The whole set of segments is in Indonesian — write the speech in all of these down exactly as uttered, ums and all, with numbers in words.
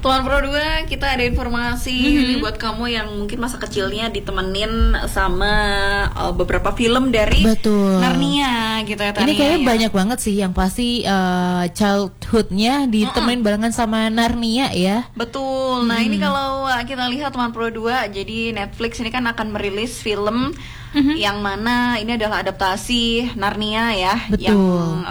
Teman Pro dua, kita ada informasi mm-hmm. ini buat kamu yang mungkin masa kecilnya ditemenin sama uh, beberapa film dari Betul. Narnia gitu ya Tania. Ini kayaknya ya. banyak banget sih yang pasti uh, childhoodnya ditemenin uh-uh. barengan sama Narnia ya. Betul. Nah hmm. ini kalau kita lihat Teman Pro dua, jadi Netflix ini kan akan merilis film mm-hmm. yang mana ini adalah adaptasi Narnia ya. Betul. Yang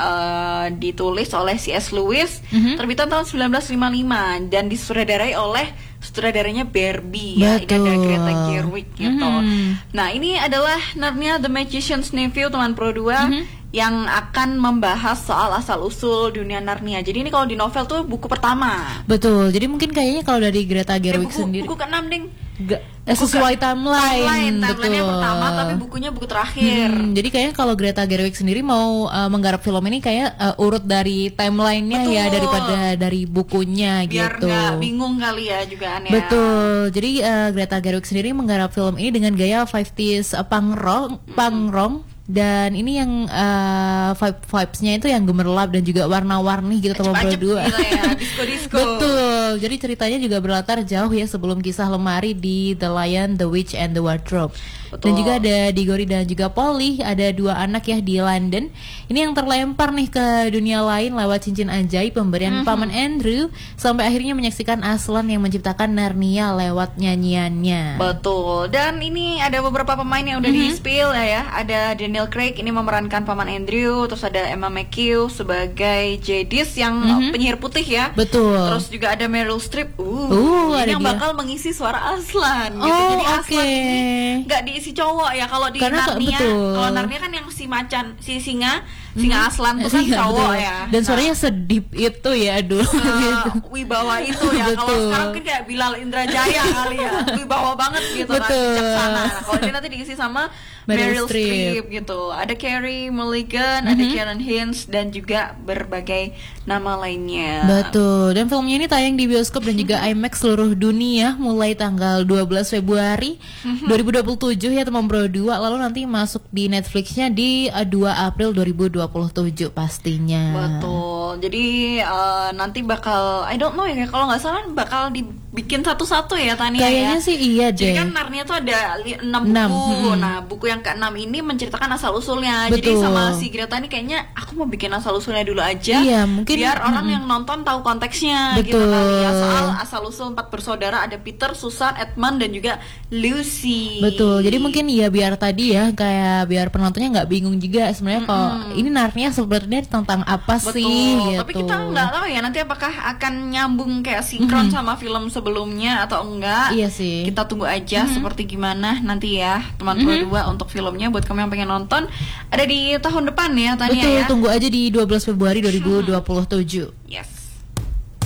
uh, ditulis oleh C S Lewis, mm-hmm. terbitan tahun sembilan belas lima puluh lima dan disutradarai oleh sutradaranya Barbie ya. Ini ada Greta Gerwig gitu. Mm-hmm. Nah ini adalah Narnia The Magician's Nephew Teman Pro dua, mm-hmm. yang akan membahas soal asal-usul dunia Narnia. Jadi ini kalau di novel tuh buku pertama. Betul. Jadi mungkin kayaknya kalau dari Greta Gerwig eh, buku, sendiri buku keenam ding. Gak, eh, sesuai ke, timeline. Timeline, betul. Timeline pertama tapi bukunya buku terakhir. Hmm, jadi kayaknya kalau Greta Gerwig sendiri mau uh, menggarap film ini kayak uh, urut dari timelinenya ya daripada dari bukunya. Biar gitu. Biar nggak bingung kali ya juga ya. Betul. Jadi uh, Greta Gerwig sendiri menggarap film ini dengan gaya lima puluhan punk rock, punk rock. Dan ini yang uh, vibe vibesnya itu yang gemerlap dan juga warna-warni gitu Teman Pro dua. Gitu ya, disco-disco. Betul. Jadi ceritanya juga berlatar jauh ya sebelum kisah lemari di The Lion, The Witch and the Wardrobe. Betul. Dan juga ada Diggory dan juga Polly, ada dua anak ya di London. Ini yang terlempar nih ke dunia lain lewat cincin ajaib pemberian mm-hmm. Paman Andrew sampai akhirnya menyaksikan Aslan yang menciptakan Narnia lewat nyanyiannya. Betul. Dan ini ada beberapa pemain yang udah mm-hmm. di-spill ya, ya. Ada Daniel Craig ini memerankan Paman Andrew, terus ada Emma McHugh sebagai Jadis yang mm-hmm. penyihir putih ya. Betul. Terus juga ada Meryl Streep. Uh, uh ini yang dia. bakal mengisi suara Aslan gitu. Oh, Jadi Aslan okay. ini nggak diisi cowok ya kalau di Karena Narnia. Kalau Narnia kan yang si macan, si singa, singa Aslan tuh kan cowok betul. Ya. Dan suaranya nah. sedip itu ya, aduh. Uh, wibawa itu ya. Kalau sekarang kan kayak Bilal Indrajaya kali ya. Wibawa banget gitu kan, bijaksana. Nah, kalau dia nanti diisi sama Meryl, Meryl Streep gitu. Ada Carey Mulligan, mm-hmm. ada Karen Hinds dan juga berbagai nama lainnya. Betul. Dan filmnya ini tayang di bioskop dan juga IMAX seluruh dunia mulai tanggal dua belas Februari mm-hmm. dua ribu dua puluh tujuh ya Teman Pro dua. Lalu nanti masuk di Netflixnya di dua April dua ribu dua puluh tujuh pastinya. Betul. Jadi uh, nanti bakal I don't know ya kalau nggak salah bakal dibikin satu-satu ya Tania. Kayaknya ya. sih iya deh. Jadi kan Narnia tuh ada enam buku. Hmm. Nah buku yang keenam ini menceritakan asal usulnya. Betul. Jadi sama si Greta ini kayaknya aku mau bikin asal usulnya dulu aja. Iya mungkin. Biar mm-hmm. orang yang nonton tahu konteksnya. Betul. Gitu kali ya. Soal asal usul empat bersaudara ada Peter, Susan, Edmund dan juga Lucy. Betul. Jadi mungkin ya biar tadi ya kayak biar penontonnya nggak bingung juga sebenarnya mm-hmm. kalau ini Narnia sebenarnya tentang apa Betul. sih gitu. Tapi kita nggak tahu ya nanti apakah akan nyambung kayak sinkron mm-hmm. sama film sebelumnya atau enggak. Iya sih. Kita tunggu aja mm-hmm. seperti gimana nanti ya Teman Pro mm-hmm. dua untuk filmnya buat kamu yang pengen nonton ada di tahun depan ya Tania. Betul, ya. Tunggu aja di dua belas Februari dua ribu dua puluh tujuh. Yes.